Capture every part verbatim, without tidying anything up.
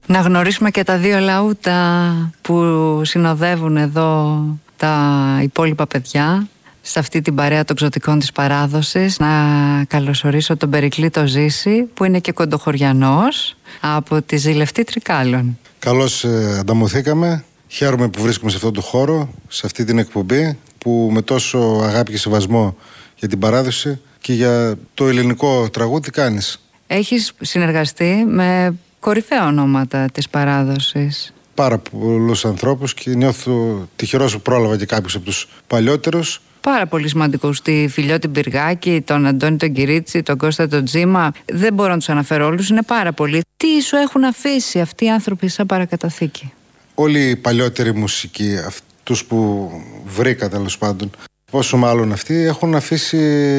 Να γνωρίσουμε και τα δύο λαούτα που συνοδεύουν εδώ τα υπόλοιπα παιδιά σε αυτή την παρέα των ξωτικών της παράδοσης. Να καλωσορίσω τον Περικλή το Ζήση, που είναι και κοντοχωριανός από τη Ζηλευτή Τρικάλων. Καλώς ε, ανταμωθήκαμε. Χαίρομαι που βρίσκομαι σε αυτόν τον χώρο, σε αυτή την εκπομπή που με τόσο αγάπη και σεβασμό για την παράδοση και για το ελληνικό τραγούδι κάνεις. Έχεις συνεργαστεί με κορυφαία ονόματα της παράδοσης. Πάρα πολλούς ανθρώπους και νιώθω τυχερός που πρόλαβα και κάποιους από τους παλιότερους. Πάρα πολύ σημαντικούς. Τη Φιλιώτη Πυργάκη, τον Αντώνη τον Κυρίτσι, τον Κώστα τον Τζίμα. Δεν μπορώ να τους αναφέρω όλους, είναι πάρα πολλοί. Τι σου έχουν αφήσει αυτοί οι άνθρωποι σαν παρακαταθήκη? Όλοι οι παλιότεροι μουσικοί, αυτούς που βρήκα τέλος πάντων, πόσο μάλλον αυτοί, έχουν αφήσει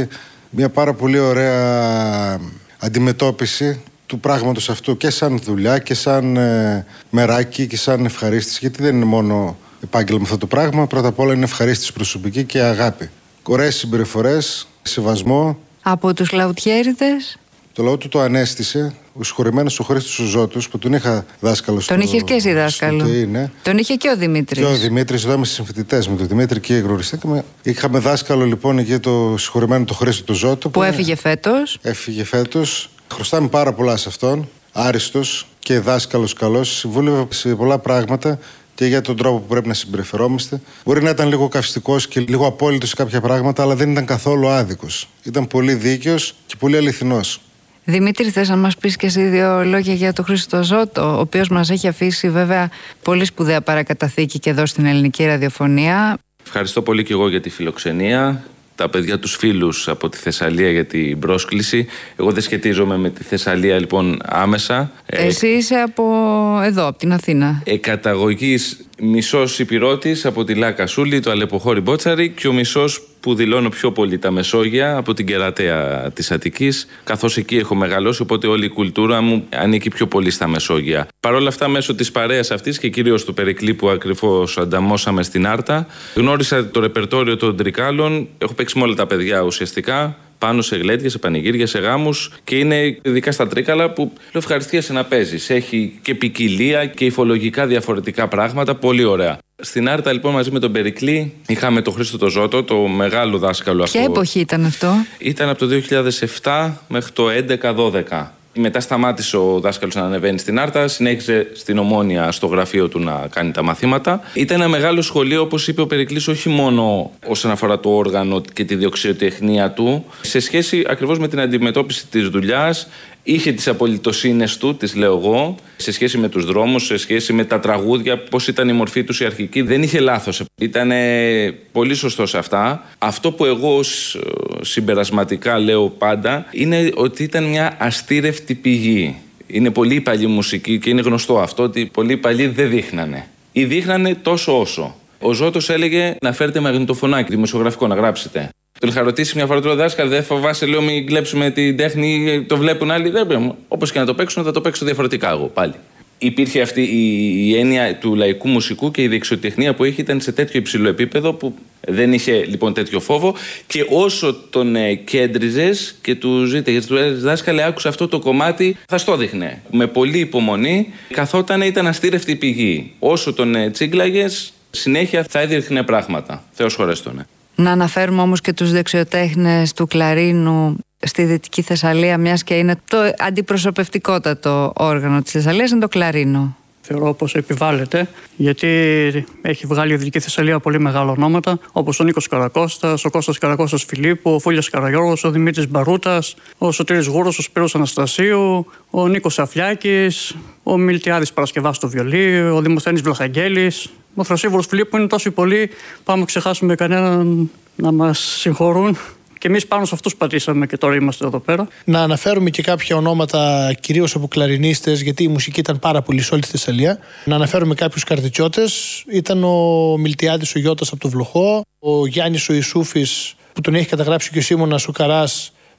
μια πάρα πολύ ωραία αντιμετώπιση του πράγματος αυτού και σαν δουλειά και σαν ε, μεράκι και σαν ευχαρίστηση, γιατί δεν είναι μόνο επάγγελμα αυτό το πράγμα. Πρώτα απ' όλα είναι ευχαρίστηση προσωπική και αγάπη. Ωραίες συμπεριφορές, σεβασμό. Από τους λαουτιέριδες. Το λαό του το ανέστησε ο συγχωρημένος ο Χρήστος ο Ζώτος, που τον είχα δάσκαλο στο. Τον είχες και εσύ δάσκαλο. Είναι. Τον είχε και ο Δημήτρης. Και ο Δημήτρης, εδώ είμαστε συμφοιτητές με τον Δημήτρη και γνωριστήκαμε. Είχαμε δάσκαλο λοιπόν για το συγχωρημένο το Χρήστο το Ζώτο. Που, που έφυγε φέτος. Έφυγε φέτος. Χρωστάμε πάρα πολλά σε αυτόν. Άριστος και δάσκαλος καλός. Συμβούλευε σε πολλά πράγματα και για τον τρόπο που πρέπει να συμπεριφερόμαστε. Μπορεί να ήταν λίγο καυστικός και λίγο απόλυτος σε κάποια πράγματα, αλλά δεν ήταν καθόλου άδικος. Ήταν πολύ δίκαιος και πολύ αληθινός. Δημήτρη, θες να μας πεις και εσύ δύο λόγια για τον Χρήστο Ζώτο, ο οποίος μας έχει αφήσει βέβαια πολύ σπουδαία παρακαταθήκη και εδώ στην ελληνική ραδιοφωνία. Ευχαριστώ πολύ και εγώ για τη φιλοξενία. Τα παιδιά, τους φίλους από τη Θεσσαλία για την πρόσκληση. Εγώ δεν σχετίζομαι με τη Θεσσαλία λοιπόν άμεσα. Εσύ είσαι από εδώ, από την Αθήνα. Ε, καταγωγής μισός Υπηρώτης από τη Λάκα Σούλη, το Αλεποχώρι Μπότσαρη, και ο μισός που δηλώνω πιο πολύ τα Μεσόγεια από την Κερατέα της Αττικής, καθώς εκεί έχω μεγαλώσει, οπότε όλη η κουλτούρα μου ανήκει πιο πολύ στα Μεσόγεια. Παρ' όλα αυτά, μέσω της παρέας αυτής και κυρίως του Περικλή που ακριβώς ανταμώσαμε στην Άρτα, γνώρισα το ρεπερτόριο των Τρικάλων. Έχω παίξει με όλα τα παιδιά ουσιαστικά, πάνω σε γλέντια, σε πανηγύρια, σε γάμους, και είναι ειδικά στα Τρίκαλα που λέω ευχαριστίασε να παίζεις. Έχει και ποικιλία και υφολογικά διαφορετικά πράγματα, πολύ ωραία. Στην Άρτα λοιπόν μαζί με τον Περικλή είχαμε τον Χρήστο το Ζώτο, το μεγάλο δάσκαλο αυτό. Ποια εποχή ήταν αυτό? Ήταν από το δύο χιλιάδες επτά μέχρι το έντεκα δώδεκα. Μετά σταμάτησε ο δάσκαλος να ανεβαίνει στην Άρτα, συνέχισε στην Ομόνια στο γραφείο του να κάνει τα μαθήματα. Ήταν ένα μεγάλο σχολείο, όπως είπε ο Περικλής, όχι μόνο όσον αφορά το όργανο και τη δεξιοτεχνία του, σε σχέση ακριβώς με την αντιμετώπιση της δουλειάς. Είχε τις απολυτοσύνες του, τις λέω εγώ, σε σχέση με τους δρόμους, σε σχέση με τα τραγούδια, πώς ήταν η μορφή τους η αρχική. Δεν είχε λάθος. Ήταν πολύ σωστό σε αυτά. Αυτό που εγώ συμπερασματικά λέω πάντα είναι ότι ήταν μια αστήρευτη πηγή. Είναι πολύ παλιή μουσική και είναι γνωστό αυτό ότι πολλοί παλιοί δεν δείχνανε. Ή δείχνανε τόσο όσο. Ο Ζώτος έλεγε να φέρετε μαγνητοφωνάκι, δημοσιογραφικό, να γράψετε. Τον είχα ρωτήσει μια φορά του δάσκαλο, δεν φοβάσαι, λέω, μην κλέψουμε την τέχνη, το βλέπουν άλλοι. Δεν πρέπει. Όπως και να το παίξουν, θα το παίξω διαφορετικά εγώ πάλι. Υπήρχε αυτή η, η έννοια του λαϊκού μουσικού και η δεξιοτεχνία που είχε ήταν σε τέτοιο υψηλό επίπεδο που δεν είχε λοιπόν τέτοιο φόβο. Και όσο τον ε, κέντριζες και του ζήτηγες, του έλεγες δάσκαλε, άκουσα αυτό το κομμάτι, θα στο δείχνε. Με πολλή υπομονή, καθόταν, ήταν αστήρευτη πηγή. Όσο τον ε, τσίγκλαγες, συνέχεια θα έδειχνε πράγματα. Θεός χωρέστονε. Να αναφέρουμε όμως και τους δεξιοτέχνες του κλαρίνου στη Δυτική Θεσσαλία, μιας και είναι το αντιπροσωπευτικότατο όργανο της Θεσσαλίας, είναι το κλαρίνο. Θεωρώ πως επιβάλλεται, γιατί έχει βγάλει η Δυτική Θεσσαλία πολύ μεγάλα ονόματα, όπως ο Νίκος Καρακώστας, ο Κώστας Καρακώστας Φιλίππου, ο Φούλιας Καραγιώργος, ο Δημήτρης Μπαρούτας, ο Σωτήρης Γούρος, ο Σπύρος Αναστασίου, ο Νίκος Αφιάκης, ο Μιλτιάδης Παρασκευάς στο βιολί, ο Δημοσθένης Βλαχαγγέλης. Ο Θρασίβολος Φιλίππου είναι τόσοι πολλοί, πάμε να ξεχάσουμε κανέναν να μας συγχωρούν. Και εμείς πάνω σε αυτούς πατήσαμε και τώρα είμαστε εδώ πέρα. Να αναφέρουμε και κάποια ονόματα κυρίως από κλαρινίστες, γιατί η μουσική ήταν πάρα πολύ σε όλη τη Θεσσαλία. Να αναφέρουμε κάποιους καρτιτσιώτες. Ήταν ο Μιλτιάδης ο Γιώτας από το Βλοχό, ο Γιάννης ο Ισούφης που τον έχει καταγράψει και ο Σίμωνας ο Καράς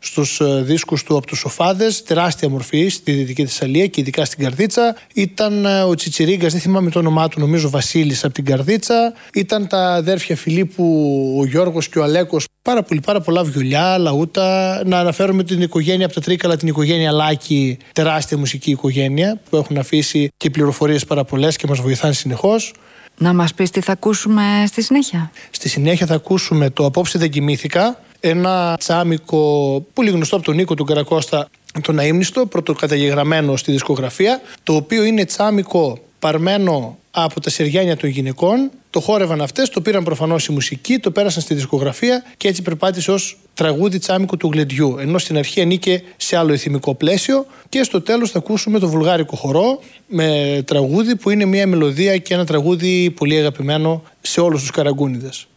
στους δίσκους του από τους Σοφάδες, τεράστια μορφή στη Δυτική Θεσσαλία και ειδικά στην Καρδίτσα. Ήταν ο Τσιτσιρίγκας, δεν θυμάμαι το όνομά του, νομίζω Βασίλης από την Καρδίτσα. Ήταν τα αδέρφια Φιλίππου, ο Γιώργος και ο Αλέκος. Πάρα, πολύ, πάρα πολλά βιολιά, λαούτα. Να αναφέρουμε την οικογένεια από τα Τρίκαλα, την οικογένεια Λάκη, τεράστια μουσική οικογένεια που έχουν αφήσει και πληροφορίες πάρα πολλές και μας βοηθάνε συνεχώς. Να μας πεις τι θα ακούσουμε στη συνέχεια. Στη συνέχεια θα ακούσουμε το «Απόψε δεν κοιμήθηκα», ένα τσάμικο πολύ γνωστό από τον Νίκο του Καρακώστα, τον Αείμνηστο, πρωτοκαταγεγραμμένο στη δισκογραφία, το οποίο είναι τσάμικο παρμένο από τα σεργιάνια των γυναικών. Το χόρευαν αυτές, το πήραν προφανώς η μουσική, το πέρασαν στη δισκογραφία και έτσι περπάτησε ως τραγούδι τσάμικο του γλεντιού. Ενώ στην αρχή ανήκε σε άλλο ηθιμικό πλαίσιο. Και στο τέλος θα ακούσουμε το βουλγάρικο χορό με τραγούδι που είναι μια μελωδία και ένα τραγούδι πολύ αγαπημένο σε όλους τους Καραγκούνιδες.